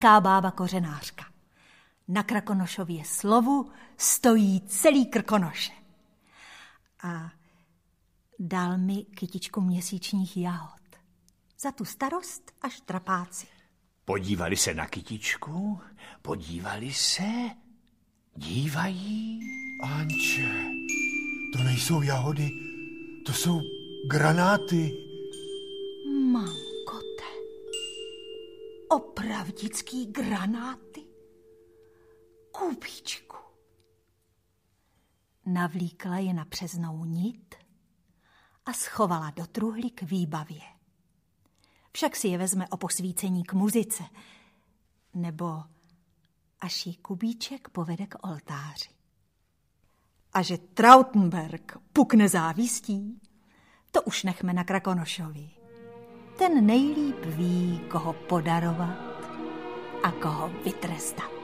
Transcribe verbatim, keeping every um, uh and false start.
říká bába kořenářka. Na Krakonošově slovu stojí celý Krkonoše. A dal mi kytičku měsíčních jahod. Za tu starost až trapáci. Podívali se na kytičku, podívali se, dívají. Anče, to nejsou jahody, to jsou granáty. Mankote, opravdický granáty? Kubíčku. Navlíkla je na přeznou nit a schovala do truhly k výbavě. Však si je vezme o posvícení k muzice, nebo až jí Kubíček povede k oltáři. A že Trautenberg pukne závistí, to už nechme na Krakonošovi. Ten nejlíp ví, koho podarovat a koho vytrestat.